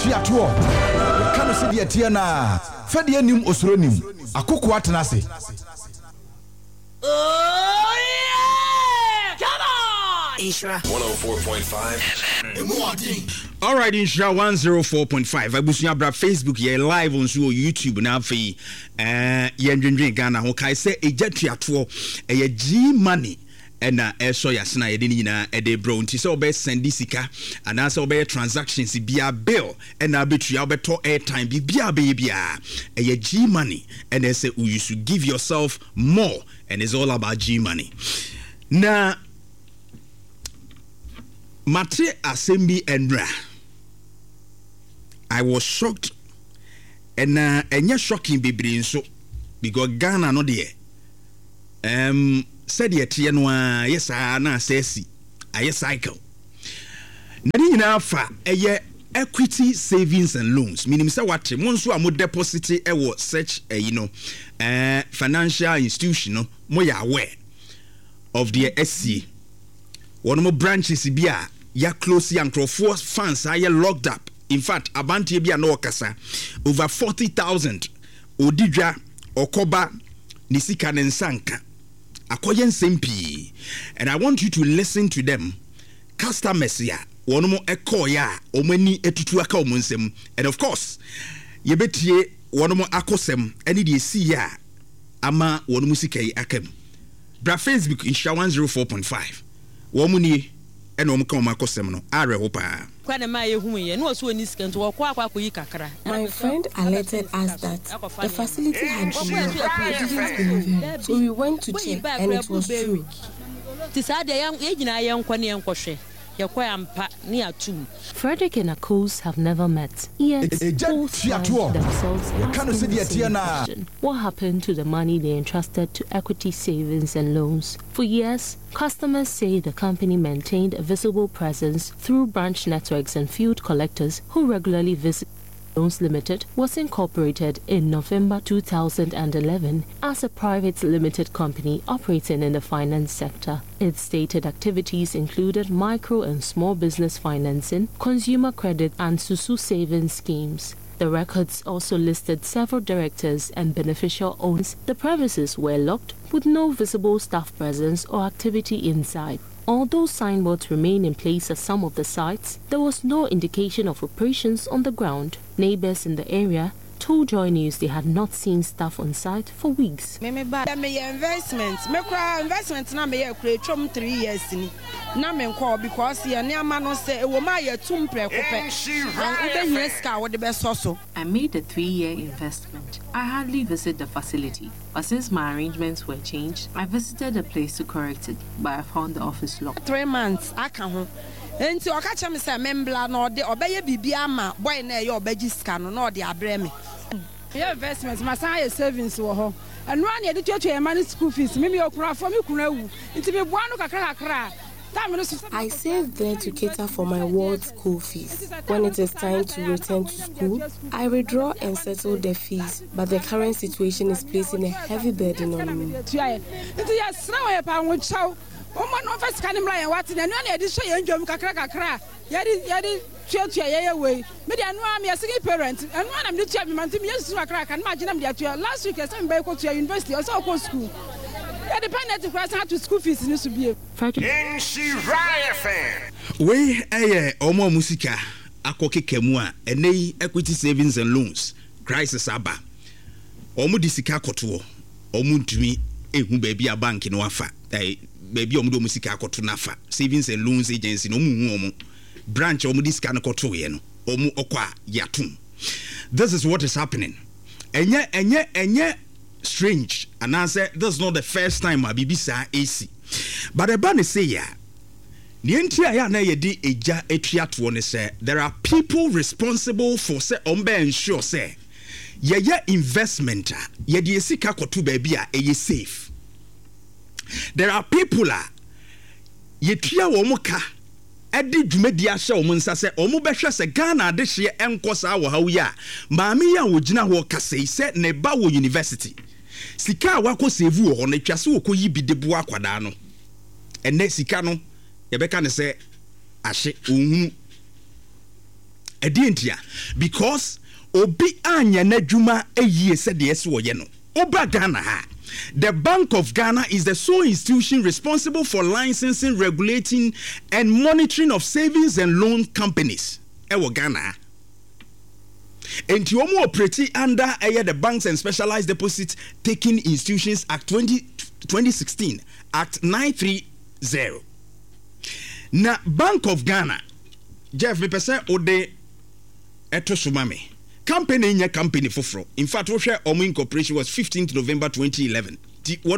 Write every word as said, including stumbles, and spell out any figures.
tuato ka no se de tie na fa de anim osronim akoko atenase. Oh yeah! Come on! Ishra one oh four point five All right, Insha one oh four point five. Abusunya bra Facebook ye live on so YouTube na afi eh ye ndwendwen Ghana ho kai se ejatuato eh G money ena eso yasna ye de nyina e de bro nti se obe send sika ana se obe transactions bia bill ena betua obeto airtime bi bia be bia eh G money and say you should give yourself more, and it's all about G money. Na Mate Assembly Endra, I was shocked, and uh, and you're shocking baby so because Ghana no there. Um, said yet no yes I na say I cycle. Nani na fa eye equity savings and loans. Meaning say what monso amo deposit e wo such uh, you know uh, financial institution no mo ya aware of the S C. One more branches bia ya close yang four funds are locked up. In fact, Abanti bia no kasa over forty thousand odidwa okoba nisika nensanka akoyen sempi. And I want you to listen to them. Customers ya one more echo ya omani etutu aka omonsem. And of course, yebetie one more akosem any de see ya ama one musika yi akem. Bra Facebook in Sha one oh four point five. Womuni eno omka omakosem no are hopa. My friend alerted us that the facility had been didn't believe him, so we went to check and it was true. Frederick and Akos have never met, yet both find themselves asking the same question. What happened to the money they entrusted to Equity Savings and Loans? For years, customers say the company maintained a visible presence through branch networks and field collectors who regularly visit. Loans Limited was incorporated in November two thousand eleven as a private limited company operating in the finance sector. Its stated activities included micro and small business financing, consumer credit, and Susu savings schemes. The records also listed several directors and beneficial owners. The premises were locked with no visible staff presence or activity inside. Although signboards remain in place at some of the sites, there was no indication of operations on the ground. Neighbors in the area told Joy News they had not seen staff on site for weeks. Me buy me investment. Me cry investment na me create from three years ni. Na me call because ya neama no say e wo ma ya tum prekope. And ube ska wo de be so. I made a three-year investment. I hardly visit the facility, but since my arrangements were changed, I visited the place to correct it, but I found the office locked. Three months, I can ho. Enti o ka che me say membla no de obeye bibia ma boy na ye obeji ska no no de abre me. Yeah, investments, my son savings wo ho. And run ye de tuatu e money school fees. Me me okura for me kuna wu. Enti me bua no kakra kakra. I saved there to cater for my ward school fees. When it is time to return to school, I withdraw and settle the fees, but the current situation is placing a heavy burden on me. Independent person to school fees in to be. We eh omo musika akoke kemua enei Equity Savings and Loans crisis aba. Omo disika koto omo ntumi ehu baabi a bank no afa. Eh baabi omo do musika koto nafa. Savings and Loans Agency no mu omo branch omo disika no koto ye no. Omo okwa yatum. This is what is happening. Enye enye enye strange, and I said that's not the first time I be sa A C. But the ban say ya Nientia ya na yedi eja etriato ne say there are people responsible for say ombe ensure say ye ye investment ye de sika koto baby a eye safe. There are people a ye tua wo moka edi dwumadi ahye wo nsa se omo behwe se Ghana de hye enkosa wo hawo ya maami ya wo gina ho kase se ne ba wo university sika wa ko save wo no twase wo ko yi bidebo akwada no ene sika no ye beka ne se ahye ohunu Edientia because obi anya n'adwuma eyie sɛ de ɛso wɔyɛ no. Oba Ghana ha. The Bank of Ghana is the sole institution responsible for licensing, regulating, and monitoring of savings and loan companies. Ewo Ghana. Enti omo operate under uh, the Banks and Specialized Deposit Taking Institutions Act twenty sixteen, Act nine thirty. Na Bank of Ghana, Jeff, me pese ode eto sumame. Company nya company foforo. In fact, we share Omo Incorporation was fifteenth November twenty eleven.